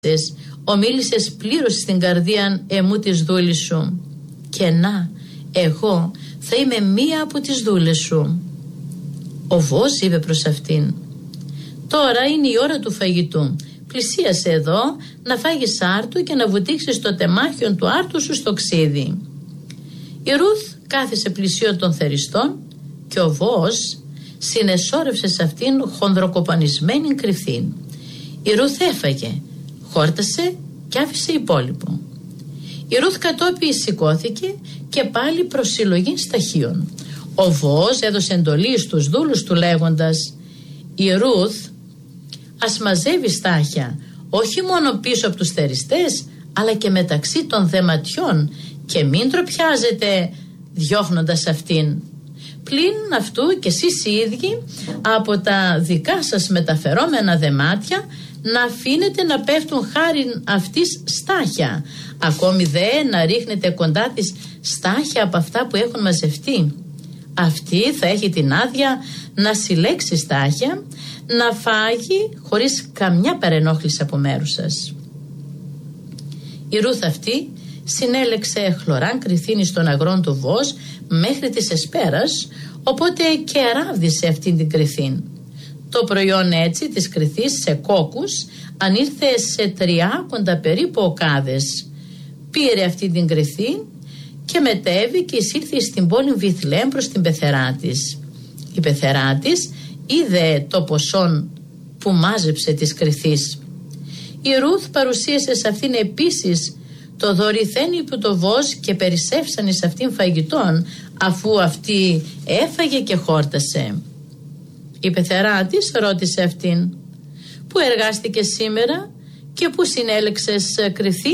ομίλησες πλήρως στην καρδίαν εμού της δούλης σου. Και να, εγώ θα είμαι μία από τις δούλες σου. Ο Βος είπε προς αυτήν: τώρα είναι η ώρα του φαγητού. Πλησίασε εδώ να φάγεις άρτου και να βουτήξεις το τεμάχιον του άρτου σου στο ξύδι. Η Ρούθ κάθισε πλησίον των θεριστών και ο Βος συνεσόρευσε σε αυτήν χονδροκοπανισμένη κρυφθήν. Η Ρούθ έφαγε, χόρτασε και άφησε υπόλοιπο. Η Ρούθ κατόπιν σηκώθηκε και πάλι προς συλλογήν σταχείων. Ο Βος έδωσε εντολή στους δούλους του λέγοντας: η Ρούθ ας μαζεύει στάχια, όχι μόνο πίσω από τους θεριστές, αλλά και μεταξύ των δεματιών, και μην τροπιάζετε διώχνοντας αυτήν. Πλην αυτού και εσείς οι ίδιοι από τα δικά σας μεταφερόμενα δεμάτια να αφήνετε να πέφτουν χάριν αυτής στάχια, ακόμη δε να ρίχνετε κοντά της στάχια από αυτά που έχουν μαζευτεί. Αυτή θα έχει την άδεια να συλλέξει στάχια, να φάγει χωρίς καμιά παρενόχληση από μέρους σας. Η Ρούθ αυτή συνέλεξε χλωράν κρυθίνη στον αγρόν του Βος μέχρι της εσπέρας, οπότε και ράβδισε αυτήν την κρυθήν. Το προϊόν έτσι της κρυθής σε κόκκους ανήρθε σε 30 περίπου οκάδες. Πήρε αυτή την κρυθή και μετέβη και εισήλθε στην πόλη Βιθλεέμ προς την πεθερά της. Η πεθερά της είδε το ποσόν που μάζεψε της κρυθής. Η Ρούθ παρουσίασε σε αυτήν επίσης το δωρηθένι που το Βος και περισσεύσαν εις αυτήν φαγητών, αφού αυτή έφαγε και χόρτασε. Η πεθερά της ρώτησε αυτήν: πού εργάστηκες σήμερα και πού συνέλεξες κρυθήν?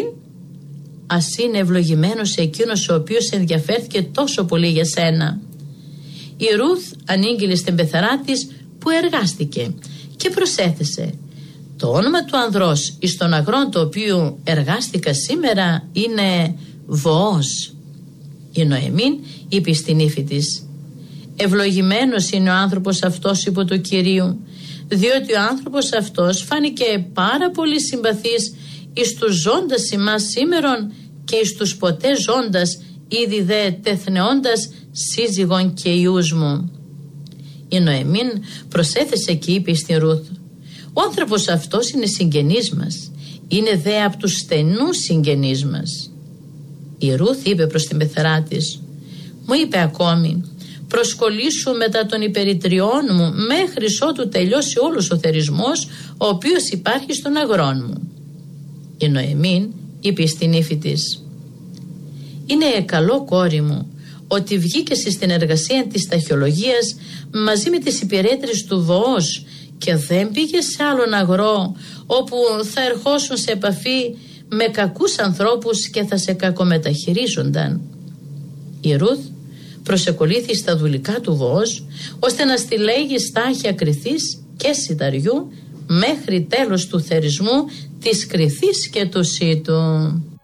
Ας είναι ευλογημένος εκείνος ο οποίος ενδιαφέρθηκε τόσο πολύ για σένα. Η Ρούθ ανήγγειλε στην πεθερά της που εργάστηκε και προσέθεσε: το όνομα του ανδρός εις τον αγρόν το οποίο εργάστηκα σήμερα είναι Βοός. Η Νοεμίν είπε στην ύφη της: ευλογημένος είναι ο άνθρωπος αυτός υπό του Κυρίου, διότι ο άνθρωπος αυτός φάνηκε πάρα πολύ συμπαθής εις τους ζώντας ημάς σήμερον και εις τους ποτέ ζώντας ήδη δε τεθνεώντας σύζυγον και ιούς μου. Η Νοεμίν προσέθεσε και είπε στην Ρούθ: ο άνθρωπος αυτός είναι συγγενής μας, είναι δε από τους στενούς συγγενείς μας. Η Ρούθ είπε προς την πεθερά της: μου είπε ακόμη: προσκολήσου μετά των υπερητριών μου μέχρι ότου τελειώσει όλος ο θερισμός ο οποίος υπάρχει στον αγρόν μου. Η Νοεμίν είπε στην ύφη της: είναι καλό, κόρη μου, ότι βγήκες στην εργασία της ταχυολογίας μαζί με τις υπηρέτρες του Βοός και δεν πήγες σε άλλον αγρό όπου θα ερχόσουν σε επαφή με κακούς ανθρώπους και θα σε κακομεταχειρίζονταν. Η Ρούθ προσεκολήθη στα δουλικά του Βοός ώστε να στηλέγει στάχια κρυθής και σιταριού μέχρι τέλος του θερισμού της κρυθής και του σύτου.